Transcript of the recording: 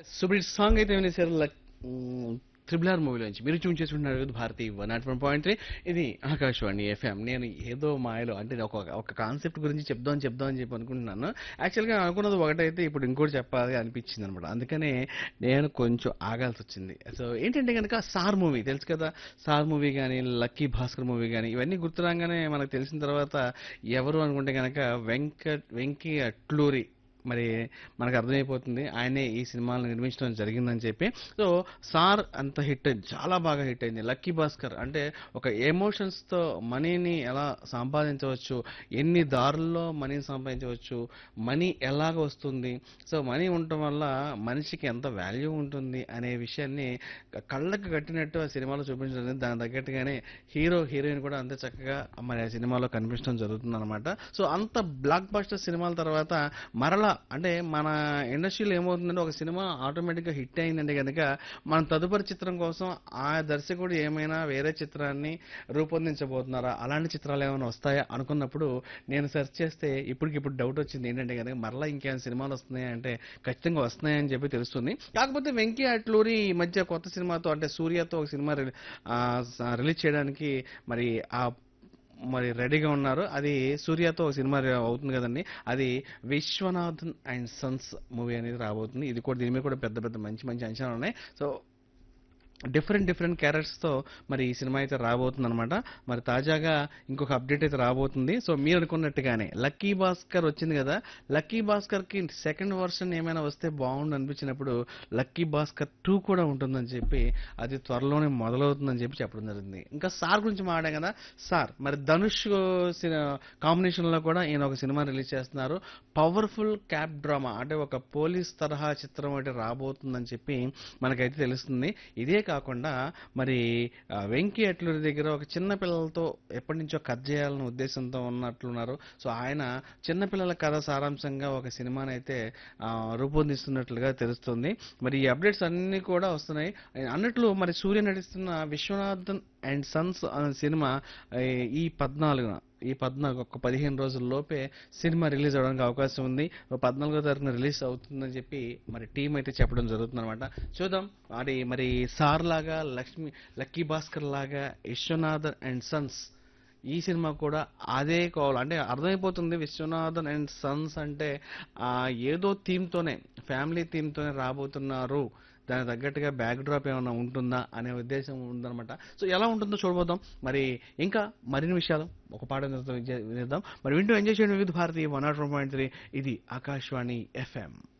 Super song అయితే వినేశారు triple R మూవీలోంచి మీరు చూన్ చేసుకుంటున్నారు కదా భారతి 101.3 ఇది ఆకాశవాణి ఎఫ్ఎం. నేను ఏదో మాయలో అంటే ఒక కాన్సెప్ట్ గురించి చెప్దాం అని చెప్పి అనుకుంటున్నాను. యాక్చువల్గా అనుకున్నది ఒకటైతే ఇప్పుడు ఇంకోటి చెప్పాలి అనిపించింది అనమాట. అందుకనే నేను కొంచెం ఆగాల్సి వచ్చింది. సో ఏంటంటే కనుక సార్ మూవీ తెలుసు కదా. సార్ మూవీ కానీ లక్కీ భాస్కర్ మూవీ కానీ ఇవన్నీ గుర్తురాగానే మనకు తెలిసిన తర్వాత ఎవరు అనుకుంటే కనుక వెంకీ అట్లూరి మరి మనకు అర్థమైపోతుంది ఆయనే ఈ సినిమాలను నిర్మించడం జరిగిందని చెప్పి. సో సార్ అంత హిట్ అయింది, చాలా బాగా హిట్ అయింది. లక్కీ భాస్కర్ అంటే ఒక ఎమోషన్స్తో మనీని ఎలా సంపాదించవచ్చు, ఎన్ని దారుల్లో మనీని సంపాదించవచ్చు, మనీ ఎలాగ వస్తుంది, సో మనీ ఉండటం వల్ల మనిషికి ఎంత వాల్యూ ఉంటుంది అనే విషయాన్ని కళ్ళకు కట్టినట్టు ఆ సినిమాలో చూపించడం జరిగింది. దాని తగ్గట్టుగానే హీరోయిన్ కూడా అంతే చక్కగా మరి ఆ సినిమాలో కనిపించడం జరుగుతుంది అనమాట. సో అంత బ్లాక్ బస్టర్ సినిమాల తర్వాత మరలా అంటే మన ఇండస్ట్రీలో ఏమవుతుందంటే ఒక సినిమా ఆటోమేటిక్గా హిట్ అయిందంటే కనుక మన తదుపరి చిత్రం కోసం ఆ దర్శకుడు ఏమైనా వేరే చిత్రాన్ని రూపొందించబోతున్నారా, అలాంటి చిత్రాలు ఏమైనా వస్తాయా అనుకున్నప్పుడు నేను సెర్చ్ చేస్తే ఇప్పటికిప్పుడు డౌట్ వచ్చింది ఏంటంటే కనుక మరలా ఇంకేమైనా సినిమాలు వస్తున్నాయా అంటే ఖచ్చితంగా వస్తున్నాయని చెప్పి తెలుస్తుంది. కాకపోతే వెంకీ అట్లూరి ఈ మధ్య కొత్త సినిమాతో అంటే సూర్యతో ఒక సినిమా రిలీజ్ చేయడానికి మరి ఆ మరి రెడీగా ఉన్నారు. అది సూర్యతో ఒక సినిమా అవుతుంది కదండి. అది విశ్వనాథన్ అండ్ సన్స్ మూవీ అనేది రాబోతుంది. ఇది కూడా దీని మీద కూడా పెద్ద పెద్ద మంచి మంచి అంచనాలు ఉన్నాయి. సో డిఫరెంట్ క్యారెక్టర్స్తో మరి ఈ సినిమా అయితే రాబోతుంది అనమాట. మరి తాజాగా ఇంకొక అప్డేట్ అయితే రాబోతుంది. సో మీరు అనుకున్నట్టుగానే లక్కీ భాస్కర్ వచ్చింది కదా, లక్కీ భాస్కర్కి సెకండ్ వర్షన్ ఏమైనా వస్తే బాగుండు అనిపించినప్పుడు లక్కీ భాస్కర్ 2 కూడా ఉంటుందని చెప్పి అది త్వరలోనే మొదలవుతుందని చెప్పి చెప్పడం జరిగింది. ఇంకా సార్ గురించి మాట్లాడాం కదా, సార్ మరి ధనుష్ కాంబినేషన్లో కూడా ఈయన ఒక సినిమా రిలీజ్ చేస్తున్నారు. పవర్ఫుల్ క్యాప్ డ్రామా అంటే ఒక పోలీస్ తరహా చిత్రం అయితే రాబోతుందని చెప్పి మనకైతే తెలుస్తుంది. ఇదే కాకుండా మరి వెంకీ అట్లూరి దగ్గర ఒక చిన్న పిల్లలతో ఎప్పటి నుంచో కథ చేయాలనే ఉద్దేశంతో ఉన్నట్లున్నారు. సో ఆయన చిన్నపిల్లల కథ సారాంశంగా ఒక సినిమాని అయితే రూపొందిస్తున్నట్లుగా తెలుస్తుంది. మరి ఈ అప్డేట్స్ అన్ని కూడా వస్తున్నాయి. అన్నట్లు మరి సూర్య నటిస్తున్న విశ్వనాథన్ అండ్ సన్స్ అనే సినిమా ఈ 14 ఒక 15 రోజుల్లోపే సినిమా రిలీజ్ అవడానికి అవకాశం ఉంది. 14వ తారీఖున రిలీజ్ అవుతుందని చెప్పి మరి టీం అయితే చెప్పడం జరుగుతుంది అనమాట. చూద్దాం మరి సార్ లాగా లక్కీ భాస్కర్ లాగా విశ్వనాథన్ అండ్ సన్స్ ఈ సినిమా కూడా అదే కావాలి అంటే అర్థమైపోతుంది. విశ్వనాథన్ అండ్ సన్స్ అంటే ఏదో థీమ్తోనే ఫ్యామిలీ థీమ్తోనే రాబోతున్నారు. దానికి తగ్గట్టుగా బ్యాక్ డ్రాప్ ఏమైనా ఉంటుందా అనే ఉద్దేశం ఉందన్నమాట. సో ఎలా ఉంటుందో చూడబోదాం. మరి ఇంకా మరిన్ని విషయాలు ఒక పాట వినేద్దాం. మరి వింటూ ఎంజాయ్ చేయండి వివిధ భారతి 101.3 ఇది ఆకాశవాణి ఎఫ్ఎం.